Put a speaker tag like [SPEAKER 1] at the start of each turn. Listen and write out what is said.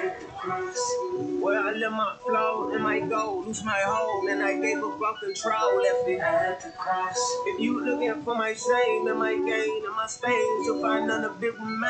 [SPEAKER 1] Where I let my flow and my goal, lose my hold, and I gave up all control, left it at the cross. If you looking for my shame and my gain and my stains, you'll find none of it remain.